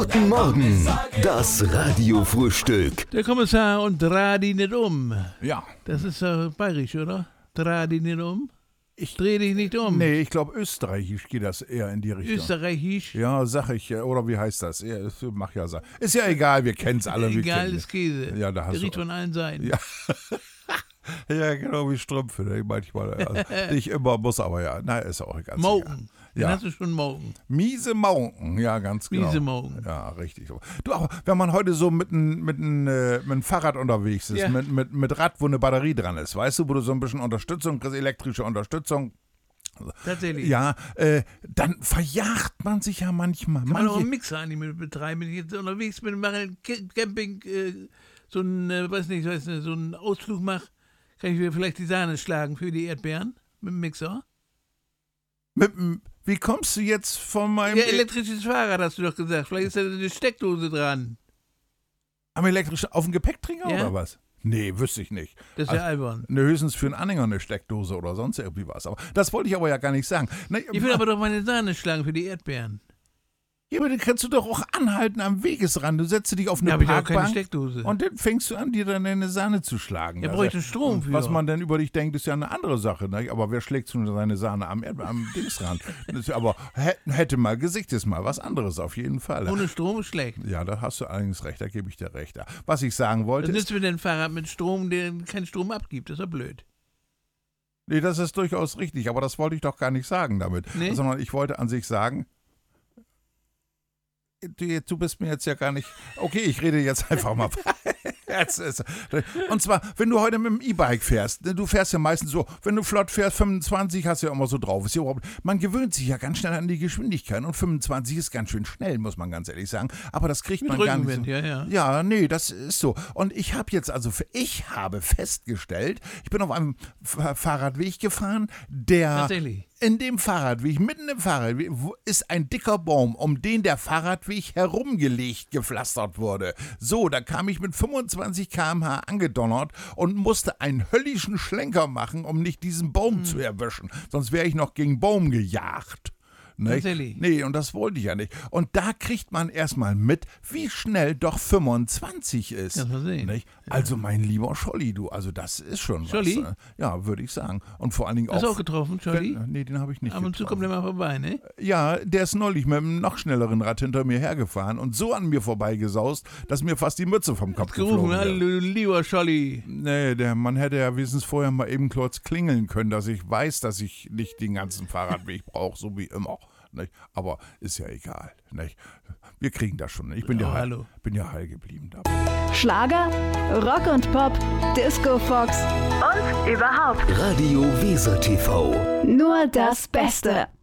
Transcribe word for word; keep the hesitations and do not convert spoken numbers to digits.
Guten Morgen, das Radiofrühstück. Der Kommissar und dreh dich nicht um. Ja. Das ist äh, bayerisch, oder? Dreh dich nicht um. Ich dreh dich nicht um. Nee, ich glaube, österreichisch geht das eher in die Richtung. Österreichisch. Ja, sag ich, oder wie heißt das? Ja, das mach ja sagen. Ist ja egal, wir kennen es alle. wir Egal kennen ist Käse. Ja, da hast Der du riecht von allen Seiten. Ja. Ja, genau wie Strümpfe, ne? Manchmal. Also, nicht immer muss, aber ja. Na, ist auch ganz Moken. Den Ja. hast du schon Moken. Miese Mauken, ja, ganz genau. Miese Moken. Ja, richtig. Du, aber wenn man heute so mit einem mit ein, äh, mit ein Fahrrad unterwegs ist, Ja. mit, mit, mit Rad, wo eine Batterie dran ist, weißt du, wo du so ein bisschen Unterstützung kriegst, elektrische Unterstützung. Tatsächlich. Ja, äh, dann verjagt man sich ja manchmal. Kann man auch Manche, einen Mixer an mit betreiben. Wenn ich jetzt unterwegs bin und mache ein Camping, äh, so ein, äh, weiß nicht, weiß nicht, so einen Ausflug mache, kann ich mir vielleicht die Sahne schlagen für die Erdbeeren mit dem Mixer. mit, dem- wie kommst du jetzt von meinem Ja, elektrisches Fahrrad hast du doch gesagt. Vielleicht ist da eine Steckdose dran. am elektrischen auf dem Gepäckträger Ja. oder was? Nee, wüsste ich nicht. Das ist ja albern. Ne, höchstens für einen Anhänger eine Steckdose oder sonst irgendwie was. Aber das wollte ich aber ja gar nicht sagen. Ne, Ich will aber doch meine Sahne schlagen für die Erdbeeren. Ja, aber dann kannst du doch auch anhalten am Wegesrand. Du setzt dich auf eine Da habe ich auch keine Parkbank Steckdose. und dann fängst du an, dir dann deine Sahne zu schlagen. Ja, Also, bräuchte Strom und für. Was man dann über dich denkt, ist ja eine andere Sache. Ne? Aber wer schlägt schon seine Sahne am, Erd- am Dingsrand? Das ist, aber hä- hätte mal Gesicht ist mal was anderes auf jeden Fall. Ohne Strom ist schlecht. Ja, da hast du allerdings recht, da gebe ich dir recht. Was ich sagen Was wollte, ist, nützt mir denn ein Fahrrad mit Strom, der keinen Strom abgibt? Das ist ja blöd. nee, das ist durchaus richtig, aber das wollte ich doch gar nicht sagen damit. Nee? Sondern ich wollte an sich sagen, Du, du bist mir jetzt ja gar nicht. Okay, ich rede jetzt einfach mal. Jetzt ist- Und zwar, wenn du heute mit dem E-Bike fährst, du fährst ja meistens so, wenn du flott fährst, fünfundzwanzig hast du ja immer so drauf. Ist ja überhaupt, man gewöhnt sich ja ganz schnell an die Geschwindigkeit und fünfundzwanzig ist ganz schön schnell, muss man ganz ehrlich sagen. Aber das kriegt Mit man gar nicht so. Rückenwind, ja, ja. Ja, nee, das ist so. Und ich habe jetzt also, ich habe festgestellt, ich bin auf einem F- Fahrradweg gefahren, der Tatsächlich. in dem Fahrradweg, mitten im Fahrradweg, wo- ist ein dicker Baum, um den der Fahrradweg herumgelegt, gepflastert wurde. So, da kam ich mit fünfundzwanzig Kilometer pro Stunde angedonnert und musste einen höllischen Schlenker machen, um nicht diesen Baum Hm. zu erwischen. Sonst wäre ich noch gegen Baum gejagt. Nicht? Tatsächlich. Nee, und das wollte ich ja nicht. Und da kriegt man erstmal mit, wie schnell doch fünfundzwanzig ist. Ja, mal sehen. Nicht? Also mein lieber Scholli, du, also das ist schon Scholli? was. äh, Ja, würde ich sagen. Und vor allen Dingen Hast du auch... auch getroffen, Scholli? Wenn- Nee, den habe ich nicht Ab und zu kommt getroffen. der mal vorbei, ne? Ja, der ist neulich mit einem noch schnelleren Rad hinter mir hergefahren und so an mir vorbeigesaust, dass mir fast die Mütze vom Kopf Gerufen, geflogen hallo, wäre. lieber Scholli. Nee, der Mann hätte ja wenigstens vorher mal eben kurz klingeln können, dass ich weiß, dass ich nicht den ganzen Fahrradweg brauche, so wie immer. Nicht? Aber ist ja egal. Nicht? Wir kriegen das schon. Ich bin, Oh, ja, heil, hallo. bin ja heil geblieben. Da. Schlager, Rock und Pop, Disco Fox und überhaupt Radio Weser T V. nur das Beste.